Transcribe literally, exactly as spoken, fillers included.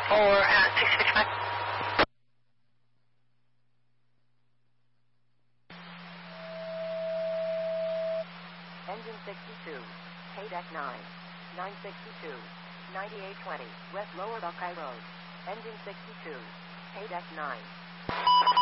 for uh, six fifty-five. Engine sixty-two, K deck nine, nine sixty-two, ninety-eight twenty, West Lower Buckeye Road. Engine sixty-two, K deck nine.